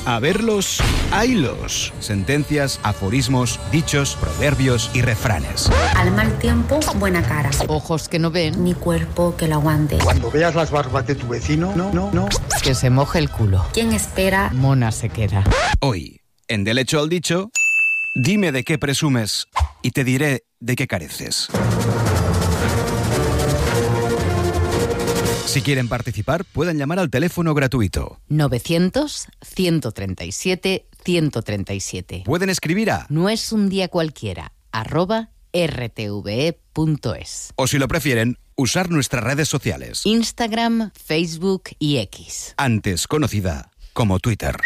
A verlos, haylos. Sentencias, aforismos, dichos, proverbios y refranes. Al mal tiempo, buena cara. Ojos que no ven, Ni cuerpo que lo aguante. Cuando veas las barbas de tu vecino, no. que se moje el culo. ¿Quién espera? Mona se queda. Hoy, en Del hecho al dicho, dime de qué presumes y te diré de qué careces. Si quieren participar, pueden llamar al teléfono gratuito. 900-137-137. Pueden escribir a No es un día cualquiera, @rtve.es. o si lo prefieren, usar nuestras redes sociales, Instagram, Facebook y X. antes conocida como Twitter.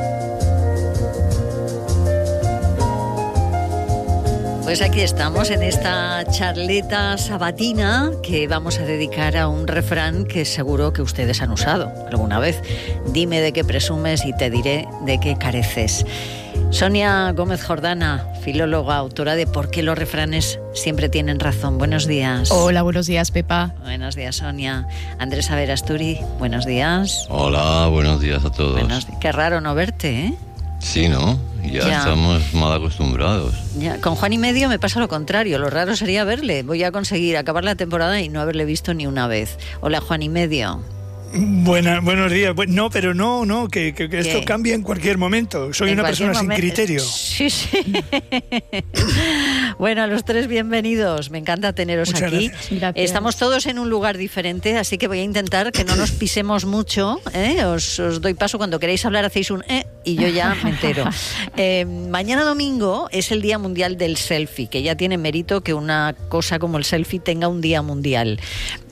Pues aquí estamos en esta charleta sabatina que vamos a dedicar a un refrán que seguro que ustedes han usado alguna vez. Dime de qué presumes y te diré de qué careces. Sonia Gómez Jordana, filóloga, autora de ¿Por qué los refranes siempre tienen razón? Buenos días. Hola, buenos días, Pepa. Buenos días, Sonia. Andrés Averasturi, buenos días. Hola, buenos días a todos. Qué raro no verte, ¿eh? Sí, ¿no? Ya estamos mal acostumbrados. Ya, con Juan y Medio me pasa lo contrario. Lo raro sería verle. Voy a conseguir acabar la temporada y no haberle visto ni una vez. Hola, Juan y Medio. Buenos días. No, pero no, que esto cambia en cualquier momento. Soy una persona sin criterio. Sí. Bueno, a los tres bienvenidos. Me encanta teneros Muchas aquí. Gracias. Estamos todos en un lugar diferente, así que voy a intentar que no nos pisemos mucho. Os doy paso. Cuando queréis hablar hacéis un y yo ya me entero. Mañana domingo es el Día Mundial del Selfie, que ya tiene mérito que una cosa como el selfie tenga un día mundial.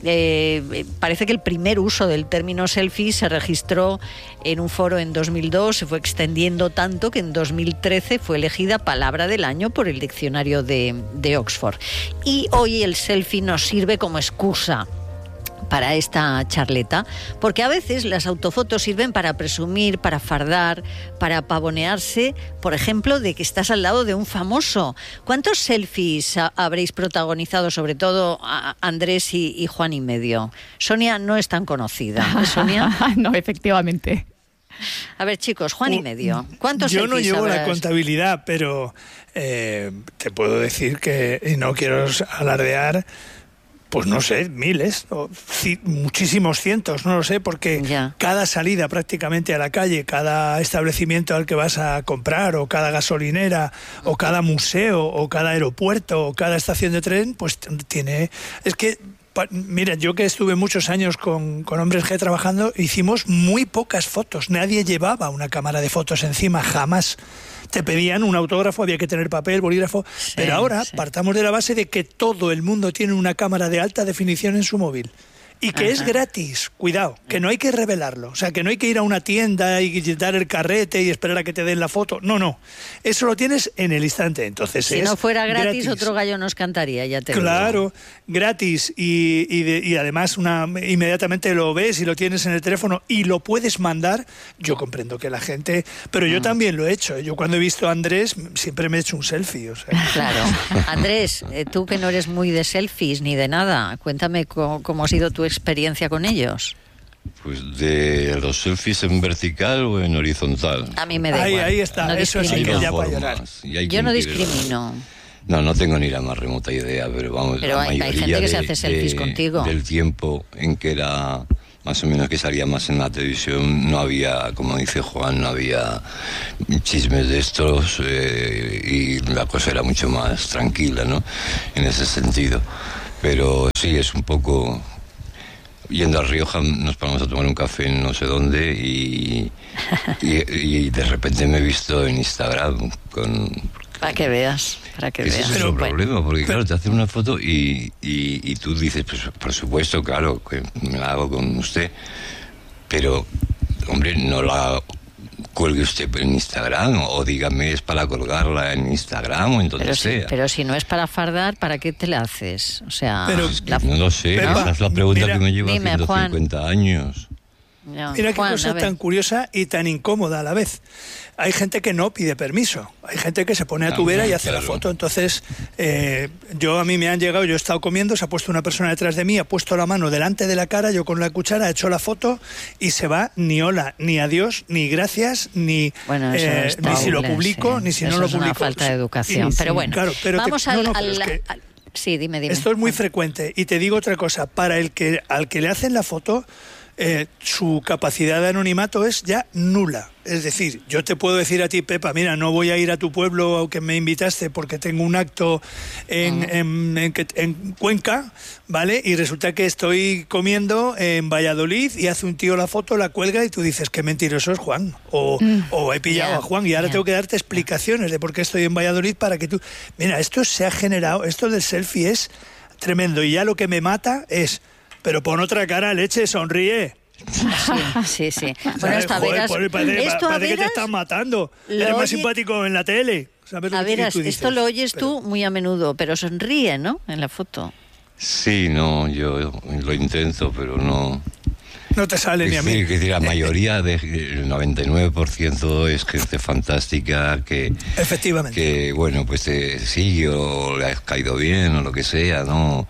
Parece que el primer uso del término selfie se registró en un foro en 2002, se fue extendiendo tanto que en 2013 fue elegida palabra del año por el diccionario de Oxford. Y hoy el selfie nos sirve como excusa para esta charleta, porque a veces las autofotos sirven para presumir, para fardar, para pavonearse, por ejemplo, de que estás al lado de un famoso. ¿Cuántos selfies habréis protagonizado, sobre todo Andrés y Juan y Medio? Sonia no es tan conocida, ¿eh, Sonia? No, efectivamente. A ver, chicos, Juan y Medio, ¿cuántos Yo selfies no llevo habrás? la contabilidad, pero te puedo decir que, y no quiero alardear, pues no sé, miles, o muchísimos cientos, no lo sé, porque cada salida prácticamente a la calle, cada establecimiento al que vas a comprar, o cada gasolinera, o cada museo, o cada aeropuerto, o cada estación de tren, pues tiene... Es que, mira, yo que estuve muchos años con Hombres G trabajando, hicimos muy pocas fotos. Nadie llevaba una cámara de fotos encima, jamás. Te pedían un autógrafo, había que tener papel, bolígrafo, pero ahora partamos de la base de que todo el mundo tiene una cámara de alta definición en su móvil. Y que es gratis, cuidado, que no hay que revelarlo. O sea, que no hay que ir a una tienda y dar el carrete y esperar a que te den la foto. No. Eso lo tienes en el instante. Entonces, si no fuera gratis, otro gallo nos cantaría, ya te digo. Claro, gratis. Y además inmediatamente lo ves y lo tienes en el teléfono y lo puedes mandar. Yo comprendo que la gente... Pero yo también lo he hecho. Yo cuando he visto a Andrés siempre me he hecho un selfie. O sea. Claro. Andrés, tú que no eres muy de selfies ni de nada, cuéntame cómo ha sido tu experiencia con ellos. Pues de los selfies en vertical o en horizontal. A mí me da igual. Ahí está, no eso sí que ya para llorar. Yo no discrimino. No tengo ni la más remota idea, pero vamos, pero la hay mayoría gente que se hace selfies contigo. Del tiempo en que era más o menos que salía más en la televisión, no había, como dice Juan, no había chismes de estos y la cosa era mucho más tranquila, ¿no? En ese sentido. Pero sí, es un poco... Yendo a Rioja nos paramos a tomar un café en no sé dónde y de repente me he visto en Instagram con... Para que veas. Ese es el problema, porque claro, te hacen una foto y tú dices, pues por supuesto, claro, que me la hago con usted, pero, hombre, no la cuelgue usted en Instagram, o dígame, es para colgarla en Instagram o en donde sea. Pero si no es para fardar, ¿para qué te la haces? O sea... No lo sé, esa es la pregunta que me lleva haciendo 50 años. Mira qué cosa tan curiosa y tan incómoda a la vez. Hay gente que no pide permiso, hay gente que se pone a tu vera y hace la foto. Entonces, a mí me han llegado, yo he estado comiendo, se ha puesto una persona detrás de mí, ha puesto la mano delante de la cara, yo con la cuchara he hecho la foto y se va ni hola, ni adiós, ni gracias, ni si lo publico, ni si no lo publico. Es una falta de educación, pero bueno. Claro, pero vamos sí, dime. Esto es muy frecuente y te digo otra cosa, para al que le hacen la foto, su capacidad de anonimato es ya nula. Es decir, yo te puedo decir a ti, Pepa, mira, no voy a ir a tu pueblo que me invitaste porque tengo un acto en Cuenca, ¿vale? Y resulta que estoy comiendo en Valladolid y hace un tío la foto, la cuelga y tú dices, qué mentiroso es Juan. O he pillado a Juan y ahora tengo que darte explicaciones de por qué estoy en Valladolid para que tú... Mira, esto se ha generado, esto del selfie es tremendo y ya lo que me mata es... Pero pon otra cara, leche, sonríe. Sí. Bueno, esto a Veras... Parece que te están matando. Eres más simpático en la tele. A Veras, esto lo oyes tú muy a menudo, pero sonríe, ¿no? En la foto. Sí, no, yo lo intento, pero no... No te sale ni a mí. Es decir, la mayoría, el 99% es gente fantástica que... Efectivamente. Que, bueno, pues te sigue o le has caído bien o lo que sea, ¿no?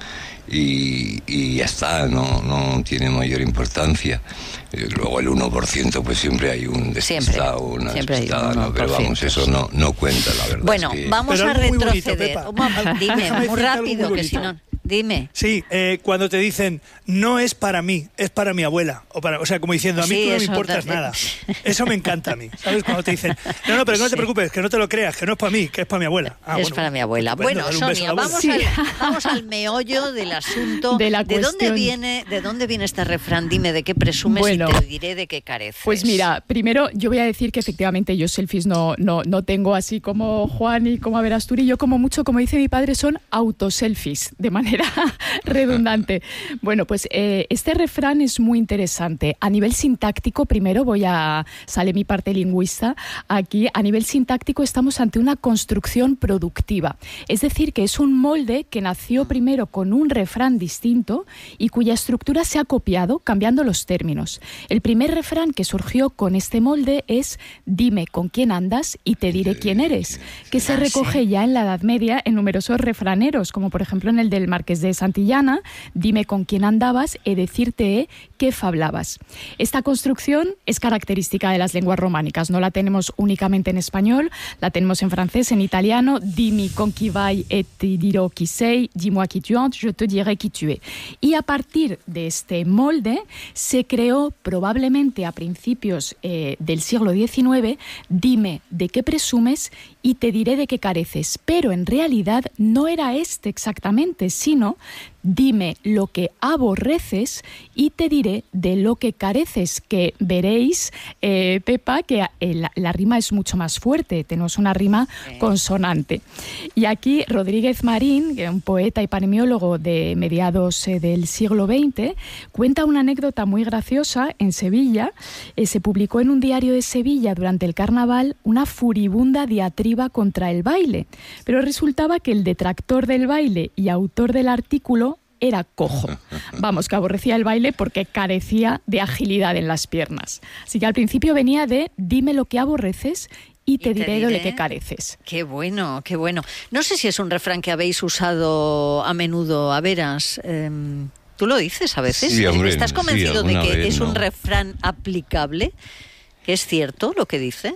Y ya está, no tiene mayor importancia. Luego el 1% pues siempre hay un despistado, una despistada, ¿no? Pero vamos, eso no cuenta, la verdad. Bueno, es que... vamos a retroceder. Dime, muy rápido, que si no... Dime. Sí, cuando te dicen, no es para mí, es para mi abuela. O sea, como diciendo, a mí tú no me importas nada. Eso me encanta a mí. ¿Sabes? Cuando te dicen, no, pero no te preocupes, que no te lo creas, que no es para mí, que es para mi abuela. Para mi abuela. Bueno, Sonia, vamos al meollo del asunto. De la cuestión. ¿De dónde viene este refrán? Dime de qué presumes y te diré de qué careces. Pues mira, primero yo voy a decir que efectivamente yo selfies no tengo así como Juan y como Verasturi. Yo como mucho, como dice mi padre, son autoselfies, de manera redundante. Bueno, pues este refrán es muy interesante. A nivel sintáctico, primero sale mi parte lingüista aquí, a nivel sintáctico estamos ante una construcción productiva. Es decir, que es un molde que nació primero con un refrán distinto y cuya estructura se ha copiado cambiando los términos. El primer refrán que surgió con este molde es dime con quién andas y te diré quién eres, que se recoge ya en la Edad Media en numerosos refraneros, como por ejemplo en el del Marqués de Santillana, dime con quién andabas e decirte qué fablabas. Esta construcción es característica de las lenguas románicas, no la tenemos únicamente en español, la tenemos en francés, en italiano, dimi con qui vai et te dirò qui sei, dis-moi qui tu es, je te dirai qui tu es. Y a partir de este molde se creó probablemente a principios del siglo XIX, dime de qué presumes y te diré de qué careces, pero en realidad no era este exactamente, sino dime lo que aborreces y te diré de lo que careces, que veréis, Pepa, que la rima es mucho más fuerte, tenemos una rima consonante. Y aquí Rodríguez Marín, un poeta y paremiólogo de mediados del siglo XX, cuenta una anécdota muy graciosa en Sevilla. Se publicó en un diario de Sevilla durante el carnaval una furibunda diatriba contra el baile, pero resultaba que el detractor del baile y autor del artículo era cojo. Vamos, que aborrecía el baile porque carecía de agilidad en las piernas. Así que al principio venía de dime lo que aborreces y te diré de lo que careces. Qué bueno, qué bueno. No sé si es un refrán que habéis usado a menudo, a Veras. ¿Tú lo dices a veces? Sí, hombre, ¿Estás convencido de que vez, es un refrán aplicable? ¿Que es cierto lo que dice?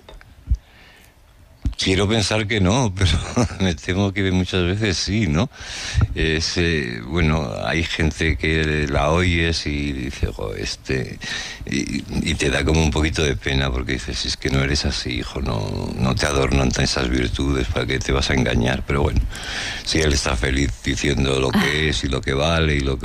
Quiero pensar que no, pero me temo que muchas veces sí, ¿no? Bueno, hay gente que la oyes y dice, y te da como un poquito de pena porque dices, es que no eres así, hijo, no te adornan esas virtudes, ¿para qué te vas a engañar? Pero bueno, si él está feliz diciendo lo que es y lo que vale y lo que